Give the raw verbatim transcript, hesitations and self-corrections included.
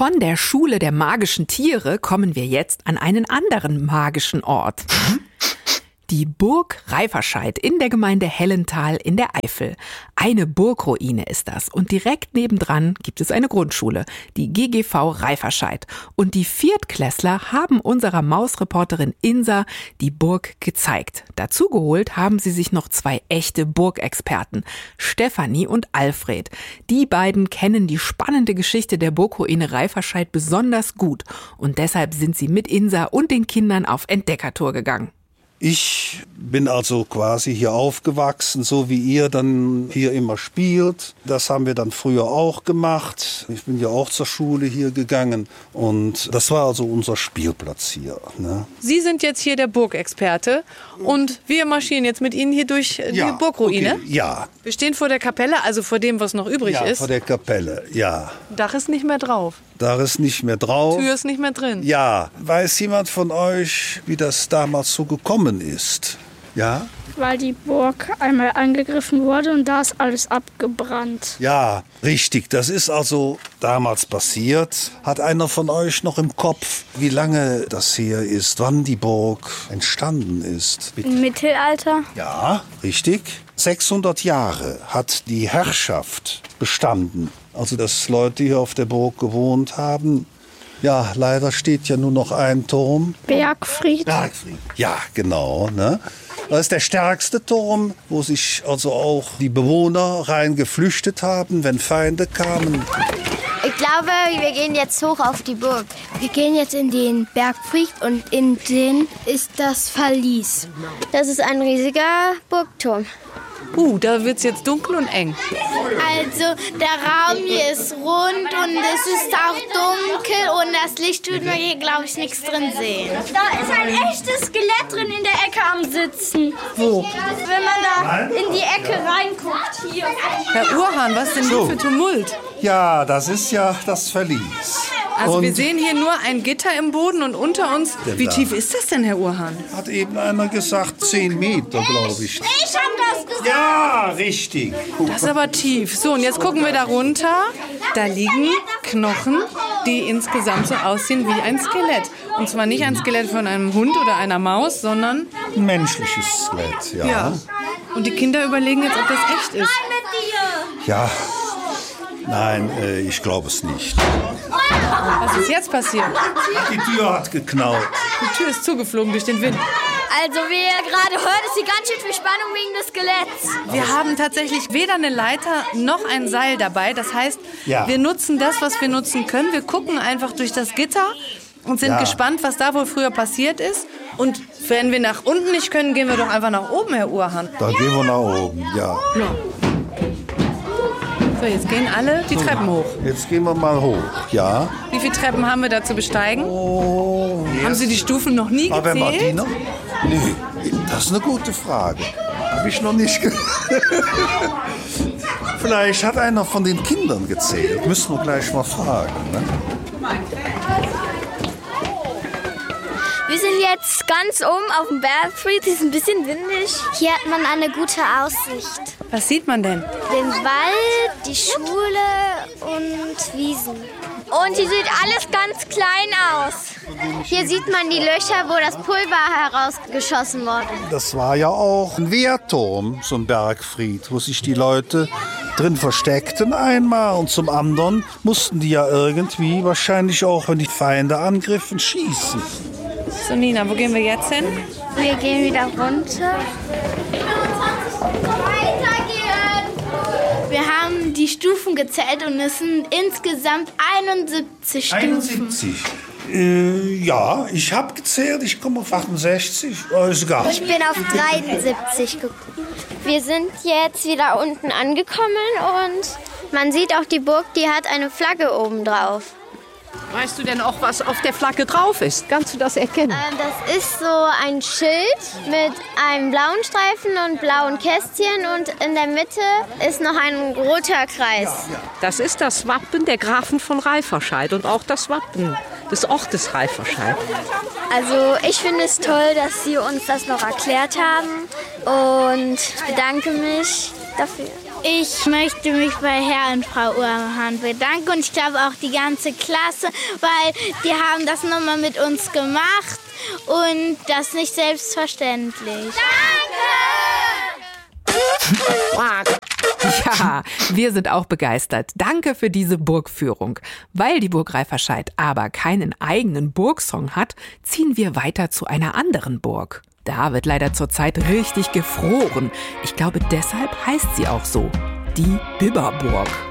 Von der Schule der magischen Tiere kommen wir jetzt an einen anderen magischen Ort. Die Burg Reiferscheid in der Gemeinde Hellental in der Eifel. Eine Burgruine ist das. Und direkt nebendran gibt es eine Grundschule, die G G V Reiferscheid. Und die Viertklässler haben unserer Mausreporterin Insa die Burg gezeigt. Dazu geholt haben sie sich noch zwei echte Burgexperten, Stefanie und Alfred. Die beiden kennen die spannende Geschichte der Burgruine Reiferscheid besonders gut. Und deshalb sind sie mit Insa und den Kindern auf Entdeckertour gegangen. Ich bin also quasi hier aufgewachsen, so wie ihr dann hier immer spielt. Das haben wir dann früher auch gemacht. Ich bin ja auch zur Schule hier gegangen und das war also unser Spielplatz hier. Ne? Sie sind jetzt hier der Burgexperte und wir marschieren jetzt mit Ihnen hier durch die ja, Burgruine. Okay, ja. Wir stehen vor der Kapelle, also vor dem, was noch übrig ja, ist. vor der Kapelle, ja. Dach ist nicht mehr drauf. Dach ist nicht mehr drauf. Tür ist nicht mehr drin. Ja. Weiß jemand von euch, wie das damals so gekommen ist? Ja? Weil die Burg einmal angegriffen wurde und da ist alles abgebrannt. Ja, richtig. Das ist also damals passiert. Hat einer von euch noch im Kopf, wie lange das her ist, wann die Burg entstanden ist? Bitte. Im Mittelalter? Ja, richtig. sechshundert Jahre hat die Herrschaft bestanden. Also, dass Leute hier auf der Burg gewohnt haben. Ja, leider steht ja nur noch ein Turm. Bergfried. Bergfried. Ja, genau. Ne? Das ist der stärkste Turm, wo sich also auch die Bewohner rein geflüchtet haben, wenn Feinde kamen. Ich glaube, wir gehen jetzt hoch auf die Burg. Wir gehen jetzt in den Bergfried und in den ist das Verlies. Das ist ein riesiger Burgturm. Uh, da wird's jetzt dunkel und eng. Also der Raum hier ist rund und es ist auch dunkel und das Licht tut mir hier, glaube ich, nichts drin sehen. Da ist ein echtes Skelett drin in der Ecke am Sitzen. Wo? Wenn man da in die Ecke reinguckt, hier. Herr Urhahn, was denn So. hier für Tumult? Ja, das ist ja das Verlies. Also Und wir sehen hier nur ein Gitter im Boden und unter uns. Wie da. tief ist das denn, Herr Urhahn? Hat eben einer gesagt, zehn Meter, glaube ich. Ich hab das gesagt. Ja, richtig. Das ist aber tief. So, und jetzt gucken wir da runter. Da liegen Knochen, die insgesamt so aussehen wie ein Skelett. Und zwar nicht ein Skelett von einem Hund oder einer Maus, sondern... Ein menschliches Skelett, ja. Ja. Und die Kinder überlegen jetzt, ob das echt ist. Ja, nein, äh, ich glaube es nicht. Was ist jetzt passiert? Die Tür hat geknallt. Die Tür ist zugeflogen durch den Wind. Also wie ihr gerade hört, ist hier ganz schön viel Spannung wegen des Skeletts. Wir haben tatsächlich weder eine Leiter noch ein Seil dabei. Das heißt, Ja. wir nutzen das, was wir nutzen können. Wir gucken einfach durch das Gitter und sind Ja. gespannt, was da wohl früher passiert ist. Und wenn wir nach unten nicht können, gehen wir doch einfach nach oben, Herr Urhahn. Dann gehen wir nach oben, ja. So, jetzt gehen alle die Treppen hoch. Jetzt gehen wir mal hoch, ja. Wie viele Treppen haben wir da zu besteigen? Oh, Haben Sie die Stufen noch nie Aber gezählt? Martina? Nee, das ist eine gute Frage. Habe ich noch nicht ge Vielleicht hat einer von den Kindern gezählt. Müssen wir gleich mal fragen. Ne? Wir sind jetzt ganz oben auf dem Bergfried. Es ist ein bisschen windig. Hier hat man eine gute Aussicht. Was sieht man denn? Den Wald, die Schule und Wiesen. Und hier sieht alles ganz klein aus. Hier sieht man die Löcher, wo das Pulver herausgeschossen wurde. Das war ja auch ein Wehrturm, so ein Bergfried, wo sich die Leute drin versteckten einmal. Und zum anderen mussten die ja irgendwie, wahrscheinlich auch, wenn die Feinde angriffen, schießen. So, Nina, wo gehen wir jetzt hin? Wir gehen wieder runter. Wir haben die Stufen gezählt und es sind insgesamt einundsiebzig Stufen. einundsiebzig? Äh, ja, ich habe gezählt, ich komme auf achtundsechzig. Oh, ist egal. Ich bin auf dreiundsiebzig gekommen. Wir sind jetzt wieder unten angekommen und man sieht auch die Burg, die hat eine Flagge oben drauf. Weißt du denn auch, was auf der Flagge drauf ist? Kannst du das erkennen? Ähm, das ist so ein Schild mit einem blauen Streifen und blauen Kästchen und in der Mitte ist noch ein roter Kreis. Das ist das Wappen der Grafen von Reiferscheid und auch das Wappen des Ortes Reiferscheid. Also ich finde es toll, dass Sie uns das noch erklärt haben und ich bedanke mich dafür. Ich möchte mich bei Herr und Frau Uhrmann bedanken und ich glaube auch die ganze Klasse, weil die haben das nochmal mit uns gemacht und das ist nicht selbstverständlich. Danke! Ja, wir sind auch begeistert. Danke für diese Burgführung. Weil die Burg Reifferscheid aber keinen eigenen Burgsong hat, ziehen wir weiter zu einer anderen Burg. Da wird leider zurzeit richtig gefroren. Ich glaube, deshalb heißt sie auch so. Die Bibberburg.